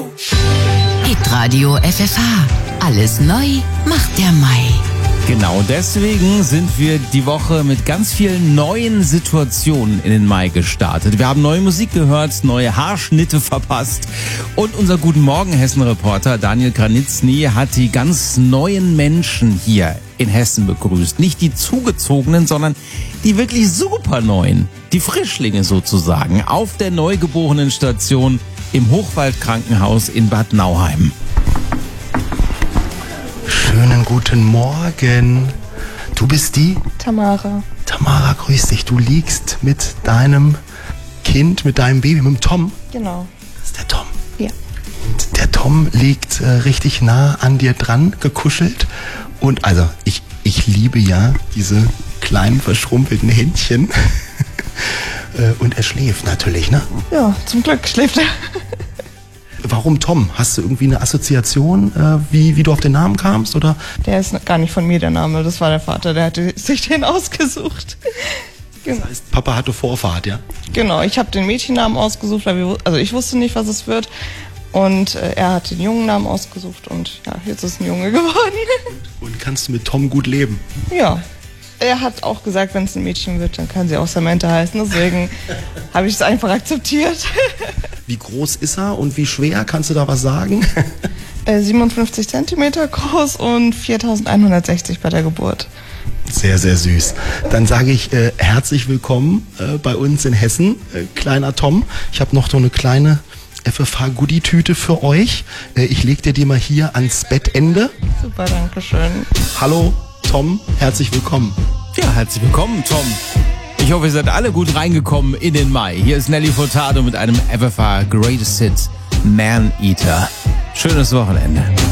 Hitradio FFH. Alles neu macht der Mai. Genau deswegen sind wir die Woche mit ganz vielen neuen Situationen in den Mai gestartet. Wir haben neue Musik gehört, neue Haarschnitte verpasst und unser Guten Morgen Hessen-Reporter Daniel Granitzny hat die ganz neuen Menschen hier in Hessen begrüßt. Nicht die Zugezogenen, sondern die wirklich super neuen, die Frischlinge sozusagen, auf der Neugeborenenstation im Hochwald-Krankenhaus in Bad Nauheim. Schönen guten Morgen. Du bist die? Tamara. Tamara, grüß dich. Du liegst mit deinem Kind, mit deinem Baby, mit dem Tom. Genau. Das ist der Tom. Ja. Und der Tom liegt richtig nah an dir dran, gekuschelt. Und also, ich liebe ja diese kleinen, verschrumpelten Händchen. Und er schläft natürlich, ne? Ja, zum Glück schläft er. Warum Tom? Hast du irgendwie eine Assoziation, wie du auf den Namen kamst, oder? Der ist gar nicht von mir, der Name. Das war der Vater, der hatte sich den ausgesucht. Das heißt, Papa hatte Vorfahrt, ja? Genau, ich habe den Mädchennamen ausgesucht, weil ich wusste nicht, was es wird. Und er hat den Jungennamen ausgesucht und ja, jetzt ist ein Junge geworden. Und kannst du mit Tom gut leben? Ja. Er hat auch gesagt, wenn es ein Mädchen wird, dann kann sie auch Samantha heißen. Deswegen habe ich es einfach akzeptiert. Wie groß ist er und wie schwer? Kannst du da was sagen? 57 Zentimeter groß und 4160 bei der Geburt. Sehr, sehr süß. Dann sage ich herzlich willkommen bei uns in Hessen, kleiner Tom. Ich habe noch so eine kleine FFH-Goodie-Tüte für euch. Ich leg dir die mal hier ans Bettende. Super, danke schön. Hallo Tom, herzlich willkommen. Ja, herzlich willkommen, Tom. Ich hoffe, ihr seid alle gut reingekommen in den Mai. Hier ist Nelly Furtado mit einem FFH Greatest Hits Man Eater. Schönes Wochenende.